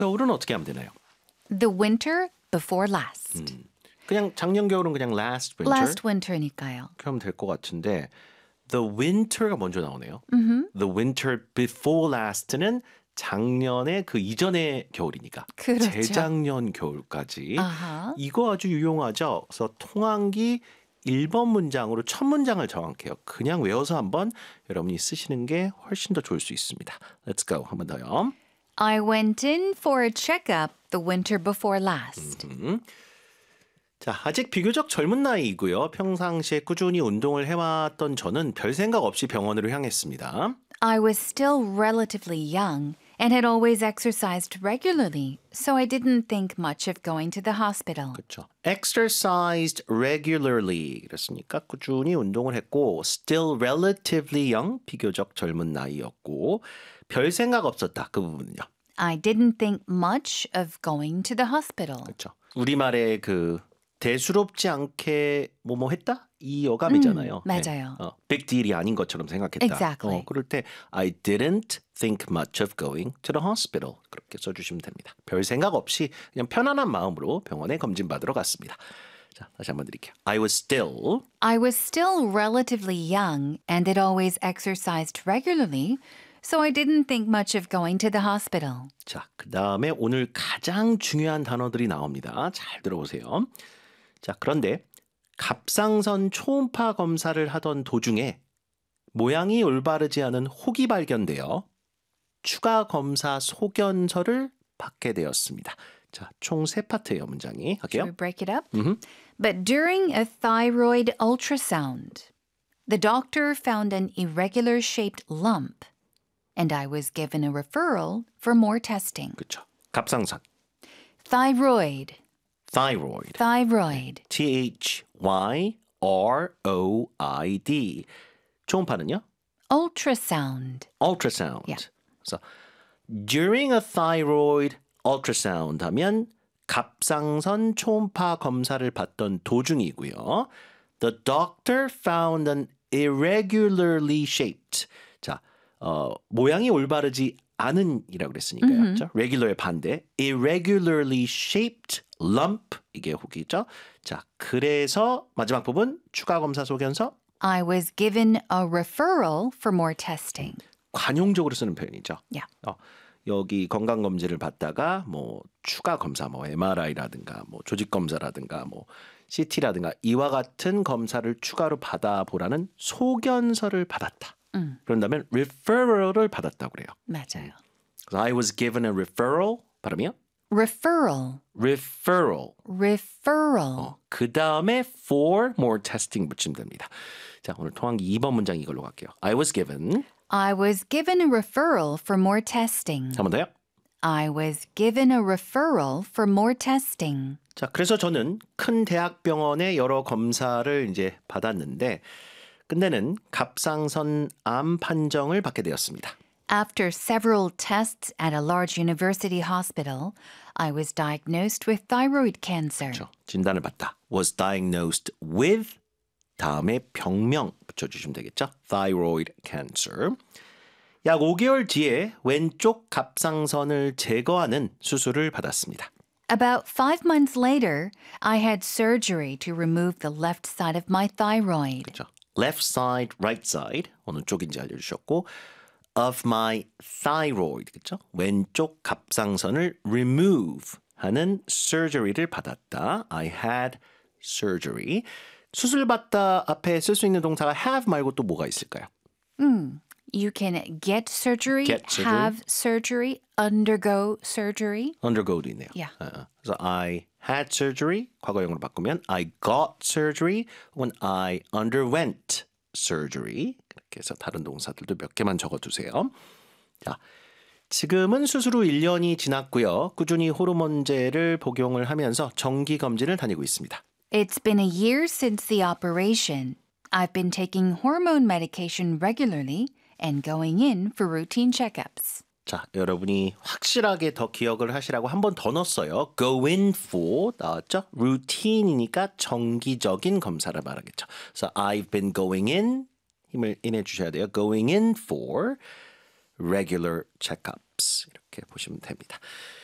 겨울은 어떻게 하면 되나요? The winter before last. 그냥 작년 겨울은 그냥 last winter. Last winter니까요. 그렇게 하면 될 것 같은데 the winter가 먼저 나오네요. The winter before last는 작년에 그 이전의 겨울이니까 그렇죠. 재작년 겨울까지 아하. 이거 아주 유용하죠. 그래서 통항기 1번 문장으로 첫 문장을 정확해요. 그냥 외워서 한번 여러분이 쓰시는 게 훨씬 더 좋을 수 있습니다. Let's go. 한 번 더요. I went in for a checkup the winter before last. 자, 아직 비교적 젊은 나이이고요. 평상시에 꾸준히 운동을 해왔던 저는 별 생각 없이 병원으로 향했습니다. I was still relatively young and had always exercised regularly, so I didn't think much of going to the hospital. 그렇죠. Exercised regularly. 그랬으니까 꾸준히 운동을 했고 still relatively young, 비교적 젊은 나이였고 별 생각 없었다. 그 부분은요. I didn't think much of going to the hospital. 그렇죠. 우리말의 그 대수롭지 않게 뭐뭐 했다? 이 어감이잖아요. 맞아요. 네. big deal이 아닌 것처럼 생각했다. Exactly. 그럴 때 I didn't think much of going to the hospital. 그렇게 써주시면 됩니다. 별 생각 없이 그냥 편안한 마음으로 병원에 검진받으러 갔습니다. 자, 다시 한번 드릴게요. I was still relatively young and had always exercised regularly, so I didn't think much of going to the hospital. 자, 그 다음에 오늘 가장 중요한 단어들이 나옵니다. 잘 들어보세요. 자, 그런데 갑상선 초음파 검사를 하던 도중에 모양이 올바르지 않은 혹이 발견되어 추가 검사 소견서를 받게 되었습니다. 자, 총 세 파트예요, 문장이. 할게요. Should we break it up? But during a thyroid ultrasound, the doctor found an irregular shaped lump, and I was given a referral for more testing. 그렇죠. 갑상선. Thyroid. Thyroid. Thyroid. T-H-Y-R-O-I-D. 초음파는요? Ultrasound. Ultrasound. Yeah. 그래서 during a thyroid ultrasound 하면 갑상선 초음파 검사를 받던 도중이고요. The doctor found an irregularly shaped. 자, 모양이 올바르지 않은이라고 그랬으니까요. 그렇죠? regular의 반대. irregularly shaped lump. 이게 혹이죠. 자, 그래서 마지막 부분 추가 검사 소견서. I was given a referral for more testing. 관용적으로 쓰는 표현이죠. Yeah. 여기 건강검진을 받다가 뭐 추가 검사, 뭐 MRI라든가 뭐 조직검사라든가 뭐 CT라든가 이와 같은 검사를 추가로 받아보라는 소견서를 받았다. 그런다면 referral을 받았다고 그래요. 맞아요. So I was given a referral. 발음이요? Referral. Referral. Referral. 그 다음에 for more testing 붙이면 됩니다. 자, 오늘 통항기 2번 문장 이걸로 갈게요. I was given I was given a referral for more testing. 한 번 더요. I was given a referral for more testing. 자, 그래서 저는 큰 대학병원의 여러 검사를 이제 받았는데 끝내는 갑상선 암 판정을 받게 되었습니다. After several tests at a large university hospital, I was diagnosed with thyroid cancer. 그렇죠. 진단을 받다. Was diagnosed with 다음에 병명 붙여주시면 되겠죠. Thyroid cancer. 약 5개월 뒤에 왼쪽 갑상선을 제거하는 수술을 받았습니다. About 5 months later, I had surgery to remove the left side of my thyroid. 그렇죠. Left side, right side 어느 쪽인지 알려주셨고 of my thyroid 그렇죠. 왼쪽 갑상선을 remove 하는 surgery를 받았다. I had surgery. 수술 받다 앞에 쓸 수 있는 동사가 have 말고 또 뭐가 있을까요? You can get surgery, Get surgery. have surgery, undergo surgery. undergo도 있네요. Yeah. 그래서 I had surgery 과거형으로 바꾸면 I got surgery 혹은 I underwent surgery 그렇게 해서 다른 동사들도 몇 개만 적어두세요. 자, 지금은 수술 후 1년이 지났고요. 꾸준히 호르몬제를 복용을 하면서 정기 검진을 다니고 있습니다. It's been a year since the operation. I've been taking hormone medication regularly and going in for routine checkups. 자, 여러분이 확실하게 더 기억을 하시라고 한 번 더 넣었어요. Go in for 나왔죠? routine이니까 정기적인 검사를 말하겠죠. 그래서 I've been going in 힘을 인해 주셔야 돼요. Going in for regular checkups 이렇게 보시면 됩니다.